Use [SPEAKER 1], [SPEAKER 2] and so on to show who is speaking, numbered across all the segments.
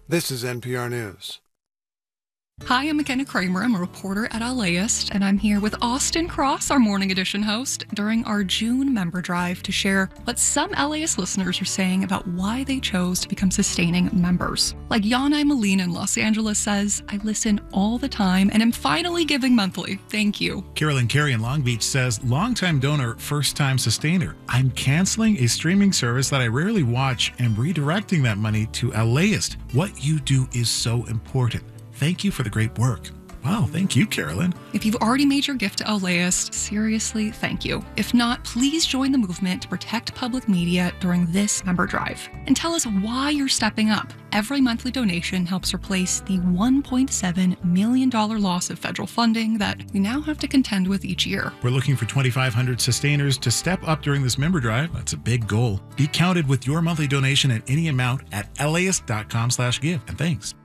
[SPEAKER 1] This is NPR News.
[SPEAKER 2] Hi, I'm McKenna Kramer. I'm a reporter at LAist, and I'm here with Austin Cross, our Morning Edition host, during our June member drive to share what some LAist listeners are saying about why they chose to become sustaining members. Like Yanai Molina in Los Angeles says, I listen all the time and am finally giving monthly. Thank you.
[SPEAKER 3] Carolyn Carey in Long Beach says, longtime donor, first-time sustainer. I'm canceling a streaming service that I rarely watch and redirecting that money to LAist. What you do is so important. Thank you for the great work. Wow, thank you, Carolyn.
[SPEAKER 2] If you've already made your gift to LAist, seriously, thank you. If not, please join the movement to protect public media during this member drive. And tell us why you're stepping up. Every monthly donation helps replace the $1.7 million loss of federal funding that we now have to contend with each year.
[SPEAKER 3] We're looking for 2,500 sustainers to step up during this member drive. That's a big goal. Be counted with your monthly donation at any amount at laist.com/give. And thanks.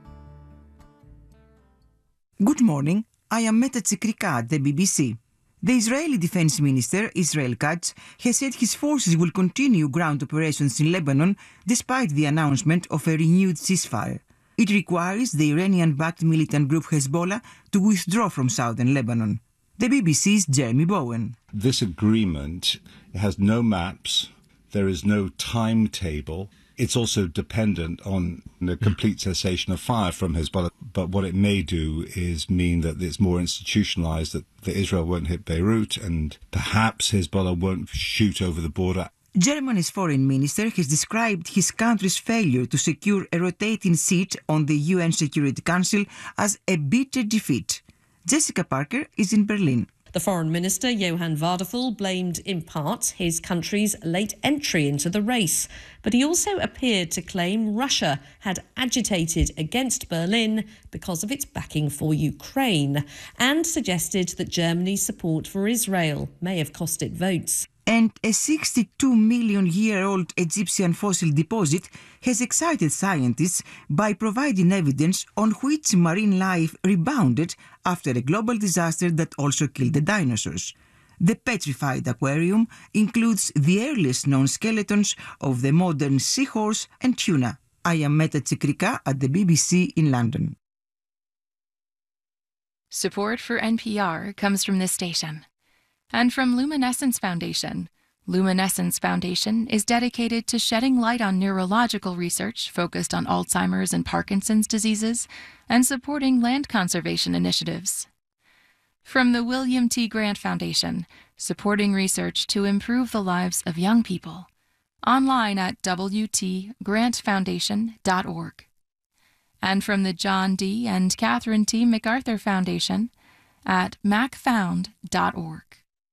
[SPEAKER 4] Good morning. I am Meta Tsikrika at the BBC. The Israeli Defense Minister, Israel Katz, has said his forces will continue ground operations in Lebanon despite the announcement of a renewed ceasefire. It requires the Iranian-backed militant group Hezbollah to withdraw from southern Lebanon. The BBC's Jeremy Bowen.
[SPEAKER 5] This agreement has no maps. There is no timetable. It's also dependent on the complete cessation of fire from Hezbollah. But what it may do is mean that it's more institutionalized, that Israel won't hit Beirut and perhaps Hezbollah won't shoot over the border.
[SPEAKER 4] Germany's foreign minister has described his country's failure to secure a rotating seat on the UN Security Council as a bitter defeat. Jessica Parker is in Berlin.
[SPEAKER 6] The Foreign Minister, Johann Wadephul, blamed in part his country's late entry into the race. But he also appeared to claim Russia had agitated against Berlin because of its backing for Ukraine, and suggested that Germany's support for Israel may have cost it votes.
[SPEAKER 4] And a 62-million-year-old Egyptian fossil deposit has excited scientists by providing evidence on which marine life rebounded after a global disaster that also killed the dinosaurs. The petrified aquarium includes the earliest known skeletons of the modern seahorse and tuna. I am Meta Tsikrika at the BBC in London.
[SPEAKER 7] Support for NPR comes from this station and from Luminescence Foundation. Luminescence Foundation is dedicated to shedding light on neurological research focused on Alzheimer's and Parkinson's diseases and supporting land conservation initiatives. From the William T. Grant Foundation, supporting research to improve the lives of young people. Online at wtgrantfoundation.org. And from the John D. and Catherine T. MacArthur Foundation at macfound.org.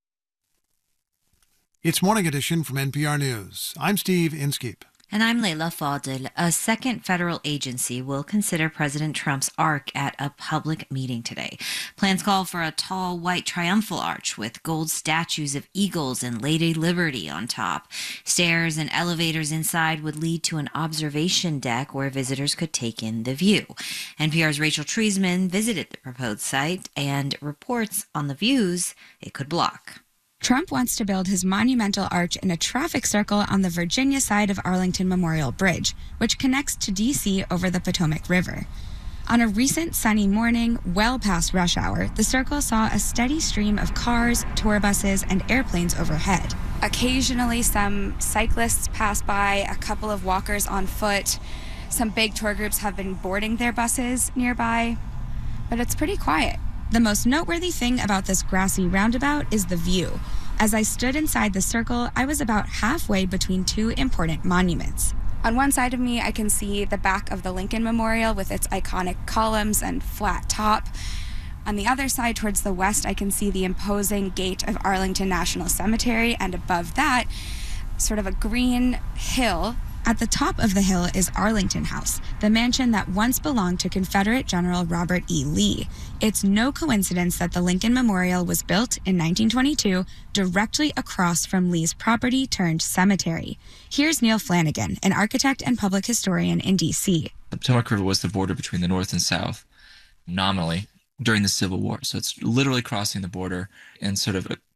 [SPEAKER 1] It's Morning Edition from NPR News. I'm Steve Inskeep.
[SPEAKER 8] And I'm Leila Fadel. A second federal agency will consider President Trump's ark at a public meeting today. Plans call for a tall white triumphal arch with gold statues of eagles and Lady Liberty on top. Stairs and elevators inside would lead to an observation deck where visitors could take in the view. NPR's Rachel Treisman visited the proposed site and reports on the views it could block.
[SPEAKER 9] Trump wants to build his monumental arch in a traffic circle on the Virginia side of Arlington Memorial Bridge, which connects to D.C. over the Potomac River. On a recent sunny morning, well past rush hour, the circle saw a steady stream of cars, tour buses, and airplanes overhead.
[SPEAKER 10] Occasionally, some cyclists pass by, a couple of walkers on foot. Some big tour groups have been boarding their buses nearby, but it's pretty quiet.
[SPEAKER 9] The most noteworthy thing about this grassy roundabout is the view. As I stood inside the circle, I was about halfway between two important monuments.
[SPEAKER 10] On one side of me, I can see the back of the Lincoln Memorial with its iconic columns and flat top. On the other side, towards the west, I can see the imposing gate of Arlington National Cemetery, and above that, sort of a green hill.
[SPEAKER 9] At the top of the hill is Arlington House, the mansion that once belonged to Confederate General Robert E. Lee. It's no coincidence that the Lincoln Memorial was built in 1922 directly across from Lee's property turned cemetery. Here's Neil Flanagan, an architect and public historian in D.C.
[SPEAKER 11] The Potomac River was the border between the North and South, nominally, during the Civil War. So it's literally crossing the border and sort of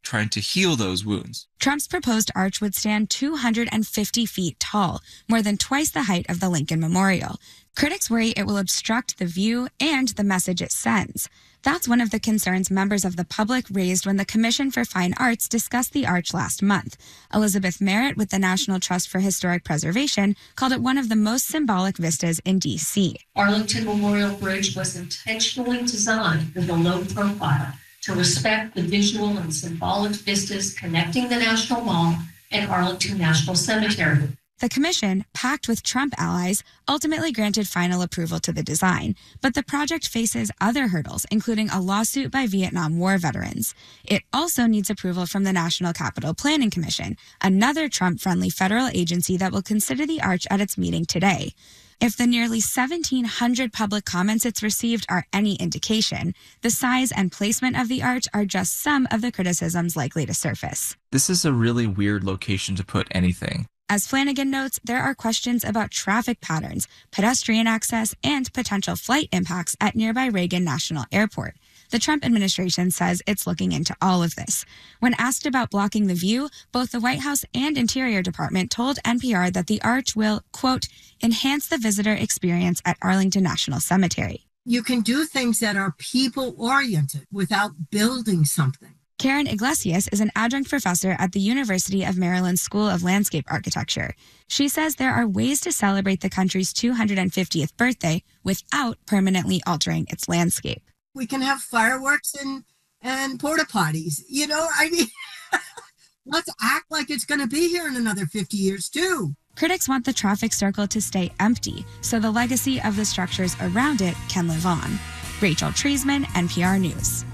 [SPEAKER 11] trying to heal those wounds.
[SPEAKER 9] Trump's proposed arch would stand 250 feet tall, more than twice the height of the Lincoln Memorial. Critics worry it will obstruct the view and the message it sends. That's one of the concerns members of the public raised when the Commission for Fine Arts discussed the arch last month. Elizabeth Merritt with the National Trust for Historic Preservation called it one of the most symbolic vistas in D.C.
[SPEAKER 12] Arlington Memorial Bridge was intentionally designed with a low profile to respect the visual and symbolic vistas connecting the National Mall and Arlington National Cemetery.
[SPEAKER 9] The commission, packed with Trump allies, ultimately granted final approval to the design, but the project faces other hurdles, including a lawsuit by Vietnam War veterans. It also needs approval from the National Capital Planning Commission, another Trump-friendly federal agency that will consider the arch at its meeting today. If the nearly 1,700 public comments it's received are any indication, the size and placement of the arch are just some of the criticisms likely to surface.
[SPEAKER 11] This is a really weird location to put anything.
[SPEAKER 9] As Flanagan notes, there are questions about traffic patterns, pedestrian access, and potential flight impacts at nearby Reagan National Airport. The Trump administration says it's looking into all of this. When asked about blocking the view, both the White House and Interior Department told NPR that the arch will, quote, enhance the visitor experience at Arlington National Cemetery.
[SPEAKER 13] You can do things that are people-oriented without building something.
[SPEAKER 9] Karen Iglesias is an adjunct professor at the University of Maryland School of Landscape Architecture. She says there are ways to celebrate the country's 250th birthday without permanently altering its landscape.
[SPEAKER 13] We can have fireworks and porta potties. You know, I mean, let's act like it's going to be here in another 50 years, too.
[SPEAKER 9] Critics want the traffic circle to stay empty, so the legacy of the structures around it can live on. Rachel Treisman, NPR News.